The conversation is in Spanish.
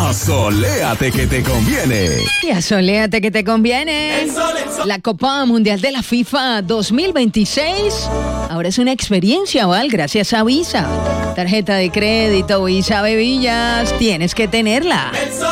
Asoléate que te conviene. Y asoléate que te conviene. La Copa Mundial de la FIFA 2026 ahora es una experiencia, ¿vale? Gracias a Visa. Tarjeta de crédito Visa Bebillas. Tienes que tenerla.